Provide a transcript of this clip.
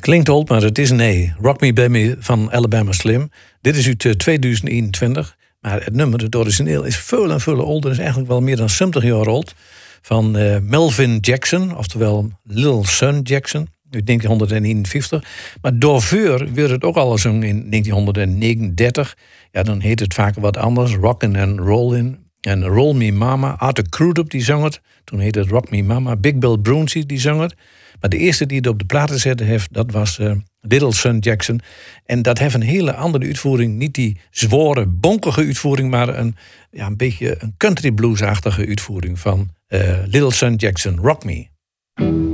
Klinkt old, maar het is nee. Rock Me Baby van Alabama Slim. Dit is uit 2021. Maar het nummer, het origineel, is veel en veel older. Het is eigenlijk wel meer dan 70 jaar oud. Van Melvin Jackson, oftewel Little Son Jackson. Uit 1951. Maar daarvoor werd het ook al eens in 1939. Ja, dan heet het vaak wat anders. Rockin' and Rollin'. En Roll Me Mama. Arthur Crudup die zong het. Toen heette het Rock Me Mama. Big Bill Broonzy die zong het. Maar de eerste die het op de platen zette heeft, dat was Little Son Jackson. En dat heeft een hele andere uitvoering. Niet die zware, bonkige uitvoering, maar een beetje een country bluesachtige uitvoering van Little Son Jackson. Rock Me.